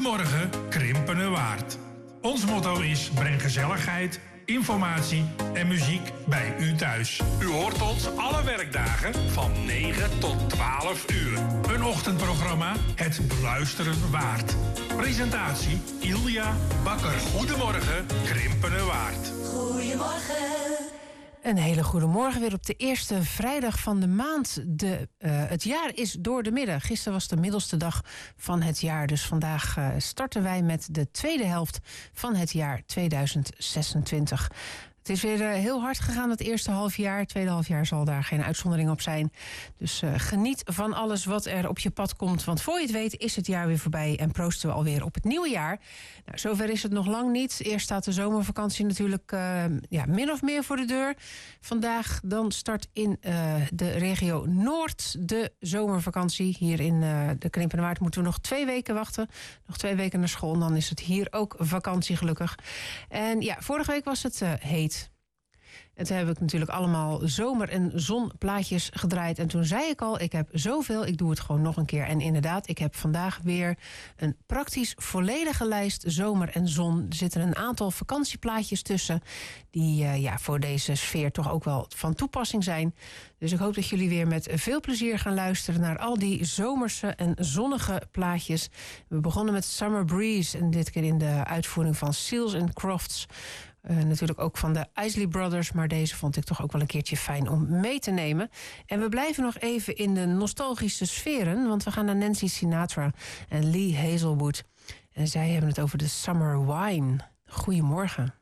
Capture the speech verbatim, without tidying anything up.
Goedemorgen, Krimpenerwaard. Ons motto is: breng gezelligheid, informatie en muziek bij u thuis. U hoort ons alle werkdagen van negen tot twaalf uur. Een ochtendprogramma, het beluisteren waard. Presentatie Ilja Bakker. Goedemorgen, Krimpenerwaard. Goedemorgen. Een hele goede morgen weer op de eerste vrijdag van de maand. De, uh, het jaar is door de midden. Gisteren was de middelste dag van het jaar. Dus vandaag uh, starten wij met de tweede helft van het jaar tweeduizend zesentwintig. Het is weer uh, heel hard gegaan het eerste halfjaar. Het tweede halfjaar zal daar geen uitzondering op zijn. Dus uh, geniet van alles wat er op je pad komt. Want voor je het weet is het jaar weer voorbij en proosten we alweer op het nieuwe jaar. Nou, zover is het nog lang niet. Eerst staat de zomervakantie natuurlijk uh, ja, min of meer voor de deur. Vandaag dan start in uh, de regio Noord de zomervakantie. Hier in uh, de Krimpenerwaard moeten we nog twee weken wachten. Nog twee weken naar school en dan is het hier ook vakantie gelukkig. En ja, vorige week was het uh, heet. En toen heb ik natuurlijk allemaal zomer- en zonplaatjes gedraaid. En toen zei ik al, ik heb zoveel, ik doe het gewoon nog een keer. En inderdaad, ik heb vandaag weer een praktisch volledige lijst zomer en zon. Er zitten een aantal vakantieplaatjes tussen die uh, ja, voor deze sfeer toch ook wel van toepassing zijn. Dus ik hoop dat jullie weer met veel plezier gaan luisteren naar al die zomerse en zonnige plaatjes. We begonnen met Summer Breeze en dit keer in de uitvoering van Seals and Crofts. Uh, natuurlijk ook van de Isley Brothers, maar deze vond ik toch ook wel een keertje fijn om mee te nemen. En we blijven nog even in de nostalgische sferen, want we gaan naar Nancy Sinatra en Lee Hazelwood. En zij hebben het over de Summer Wine. Goedemorgen.